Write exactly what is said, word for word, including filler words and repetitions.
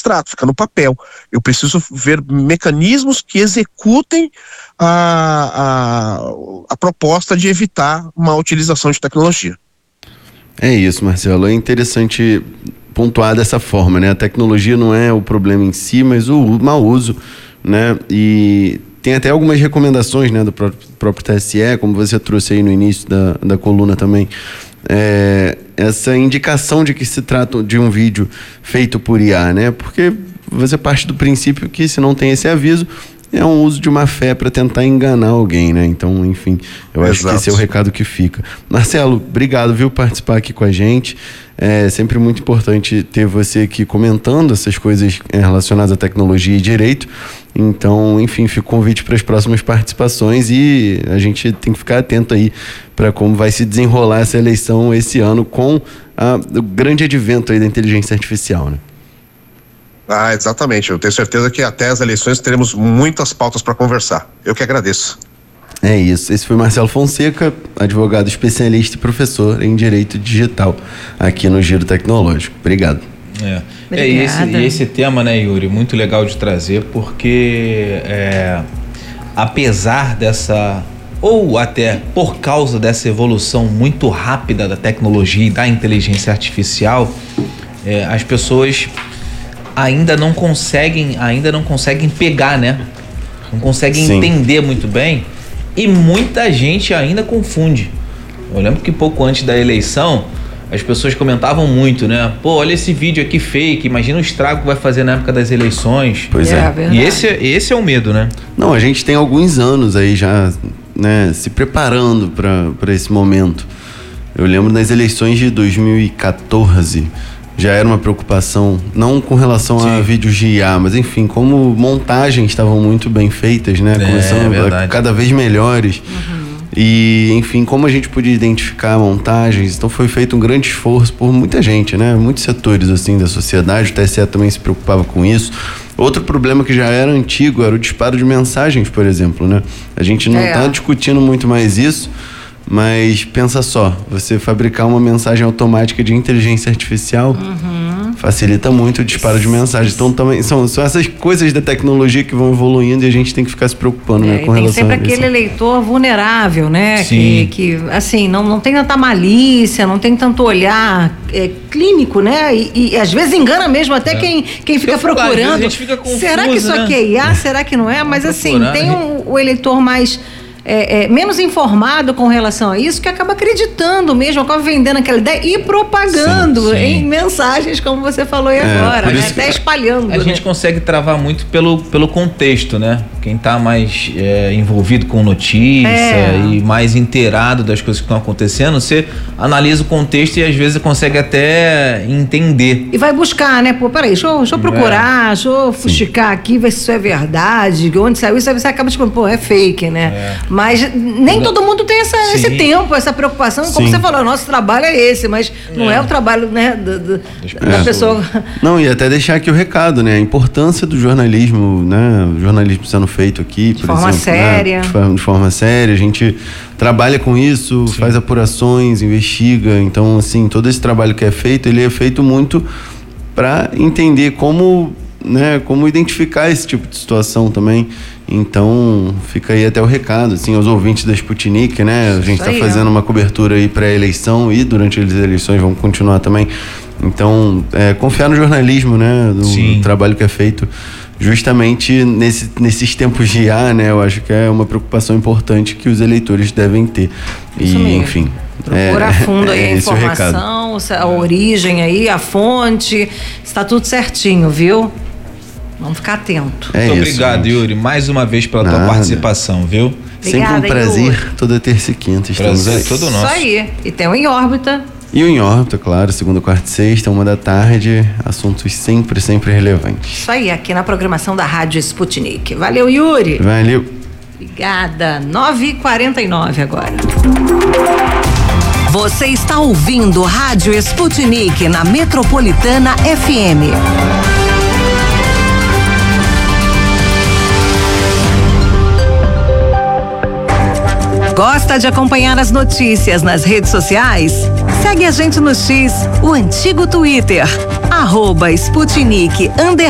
abstrato, fica no papel. Eu preciso ver mecanismos que executem a, a, a proposta de evitar uma utilização de tecnologia. É isso, Marcelo. É interessante pontuar dessa forma, né? A tecnologia não é o problema em si, mas o mau uso, né? E tem até algumas recomendações, né, do próprio, próprio T S E, como você trouxe aí no início da, da coluna também. É, essa indicação de que se trata de um vídeo feito por I A, né? Porque você parte do princípio que, se não tem esse aviso, é um uso de má fé para tentar enganar alguém, né? Então, enfim, eu Exato. acho que esse é o recado que fica. Marcelo, obrigado, viu, participar aqui com a gente. É sempre muito importante ter você aqui comentando essas coisas relacionadas à tecnologia e direito. Então, enfim, fica o convite para as próximas participações e a gente tem que ficar atento aí para como vai se desenrolar essa eleição esse ano com a, o grande advento aí da inteligência artificial, né? Ah, exatamente. Eu tenho certeza que até as eleições teremos muitas pautas para conversar. Eu que agradeço. É isso. Esse foi Marcelo Fonseca, advogado especialista e professor em Direito Digital aqui no Giro Tecnológico. Obrigado. É, é e, esse, e esse tema, né, Yuri, muito legal de trazer, porque é, apesar dessa, ou até por causa dessa evolução muito rápida da tecnologia e da inteligência artificial, é, as pessoas ainda não conseguem, ainda não conseguem pegar, né? Não conseguem Sim. entender muito bem, e muita gente ainda confunde. Eu lembro que pouco antes da eleição, as pessoas comentavam muito, né? Pô, olha esse vídeo aqui fake, imagina o estrago que vai fazer na época das eleições. Pois é. é. E esse, esse é o medo, né? Não, a gente tem alguns anos aí já, né, se preparando para esse momento. Eu lembro das eleições de dois mil e catorze, já era uma preocupação, não com relação Sim. a vídeos de I A, mas enfim, como montagens estavam muito bem feitas, né? É, Começando é a cada vez melhores. Uhum. E, enfim, como a gente podia identificar montagens, então foi feito um grande esforço por muita gente, né? Muitos setores, assim, da sociedade, o T S E também se preocupava com isso. Outro problema que já era antigo era o disparo de mensagens, por exemplo, né? A gente não está é. discutindo muito mais isso, mas pensa só, você fabricar uma mensagem automática de inteligência artificial uhum. facilita muito o disparo de mensagens. Então também são, são essas coisas da tecnologia que vão evoluindo e a gente tem que ficar se preocupando, é, né, com relação a isso. Tem sempre aquele eleitor vulnerável, né? Que, que assim, não, não tem tanta malícia, não tem tanto olhar é, clínico, né? E, e às vezes engana mesmo até é. quem, quem fica Fica procurando. A gente fica confuso, será que isso né? aqui é I A? Será que não é? Mas assim, tem um, o eleitor mais É, é, menos informado com relação a isso, que acaba acreditando mesmo, acaba vendendo aquela ideia e propagando sim, sim. em mensagens, como você falou aí é, agora, né? Até espalhando. A né? gente consegue travar muito pelo, pelo contexto, né? Quem está mais é, envolvido com notícia é. e mais inteirado das coisas que estão acontecendo, você analisa o contexto e às vezes consegue até entender. E vai buscar, né? Pô, peraí, deixa eu, deixa eu procurar, é. deixa eu fuxicar sim. aqui, ver se isso é verdade, onde saiu isso, aí você acaba tipo, pô, é fake, né? É. Mas nem não. todo mundo tem essa, esse tempo, essa preocupação. Como Sim. você falou, nosso trabalho é esse, mas é. não é o trabalho, né, do, do, da é. pessoa. Não, e até deixar aqui o recado, né? A importância do jornalismo, né? O jornalismo sendo feito aqui, de por forma exemplo. séria. Né? De, forma, de forma séria. A gente trabalha com isso, Sim. faz apurações, investiga. Então, assim, todo esse trabalho que é feito, ele é feito muito para entender como, né, como identificar esse tipo de situação também. Então, fica aí até o recado, assim, aos ouvintes da Sputnik, né? A gente está fazendo uma cobertura aí pré-eleição e durante as eleições vamos continuar também. Então, é, confiar no jornalismo, né? Do, do trabalho que é feito justamente nesse, nesses tempos de I A, né? Eu acho que é uma preocupação importante que os eleitores devem ter. Isso e, mesmo. enfim... Procura é, a fundo aí é, a informação, a origem aí, a fonte, está tudo certinho, viu? Vamos ficar atento. É Muito isso, obrigado, gente. Yuri, mais uma vez pela Nada. tua participação, viu? Obrigada, sempre um prazer, Yuri. Toda terça e quinta estamos prazer aí. Todo nosso. Isso aí. E tem o Em Órbita. E o Em Órbita, claro, segunda, quarta e sexta, uma da tarde, assuntos sempre, sempre relevantes. Isso aí, aqui na programação da Rádio Sputnik. Valeu, Yuri. Valeu. Obrigada. nove e quarenta e nove agora. Você está ouvindo Rádio Sputnik na Metropolitana F M. Gosta de acompanhar as notícias nas redes sociais? Segue a gente no X, o antigo Twitter, arroba Sputnik